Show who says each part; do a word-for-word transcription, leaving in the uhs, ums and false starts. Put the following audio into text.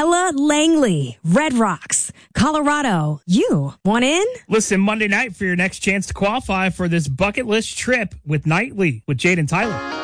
Speaker 1: Ella Langley, Red Rocks, Colorado. You want in?
Speaker 2: Listen Monday night for your next chance to qualify for this bucket list trip with Nightly with Jade and Tyler.